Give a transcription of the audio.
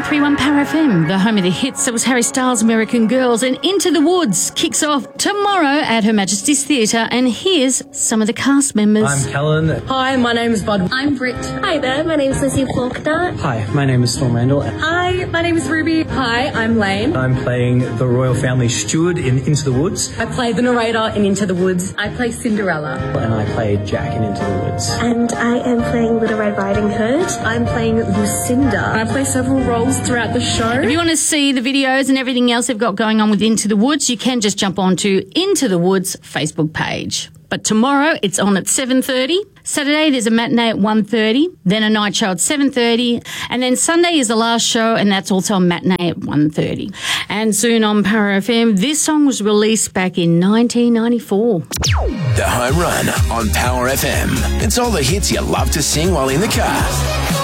103.1 Power FM, the home of the hits. That was Harry Styles' American Girls. And Into the Woods kicks off tomorrow at Her Majesty's Theatre. And here's some of the cast members. I'm Kellen. Hi, my name is Bud. I'm Britt. Hi there, my name is Lizzie Faulkner. Hi, my name is Storm Randall. Hi, my name is Ruby. Hi, I'm Lane. I'm playing the royal family steward in Into the Woods. I play the narrator in Into the Woods. I play Cinderella. And I play Jack in Into the Woods. And I am playing Little Red Riding Hood. I'm playing Lucinda. I play several roles throughout the show. If you want to see the videos and everything else they've got going on with Into the Woods, you can just jump onto Into the Woods Facebook page. But tomorrow it's on at 7:30. Saturday there's a matinee at 1:30, then a night show at 7:30, and then Sunday is the last show, and that's also a matinee at 1:30. And soon on Power FM, this song was released back in 1994. The Home Run on Power FM. It's all the hits you love to sing while in the car.